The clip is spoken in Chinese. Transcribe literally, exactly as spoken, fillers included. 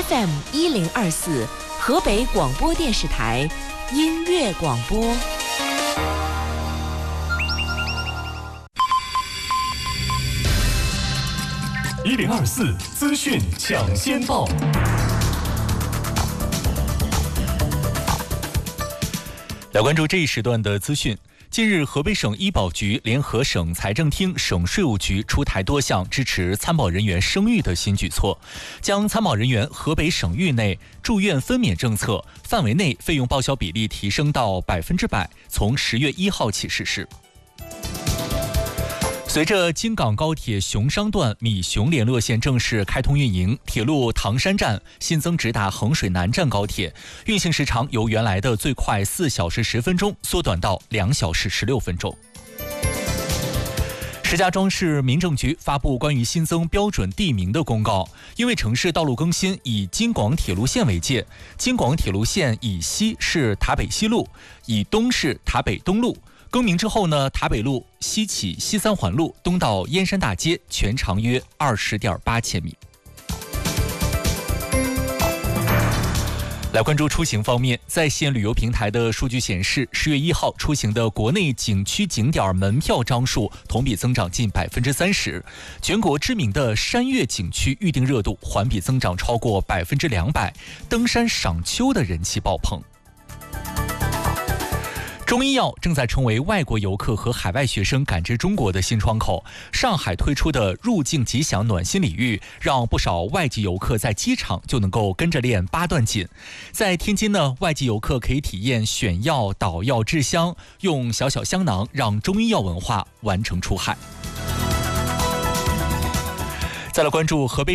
F M 一零二四，河北广播电视台音乐广播。 一零二四资讯抢先报。来关注这一时段的资讯。近日，河北省医保局联合省财政厅、省税务局出台多项支持参保人员生育的新举措，将参保人员河北省域内住院分娩政策范围内费用报销比例提升到百分之百，从十月一号起实施。随着京港高铁熊商段米熊联络线正式开通运营，铁路唐山站新增直达衡水南站高铁，运行时长由原来的最快四小时十分钟缩短到两小时十六分钟。石家庄市民政局发布关于新增标准地名的公告，因为城市道路更新，以京广铁路线为界，京广铁路线以西是塔北西路，以东是塔北东路。更名之后呢，塔北路西起西三环路，东到燕山大街，全长约二十点八千米。来关注出行方面，在线旅游平台的数据显示，十月一号出行的国内景区景点门票张数同比增长近百分之三十，全国知名的山岳景区预订热度环比增长超过百分之两百，登山赏秋的人气爆棚。中医药正在成为外国游客和海外学生感知中国的新窗口。上海推出的入境吉祥暖心礼遇，让不少外籍游客在机场就能够跟着练八段锦。在天津呢，外籍游客可以体验选药、捣药、制香，用小小香囊让中医药文化完成出海。再来关注河北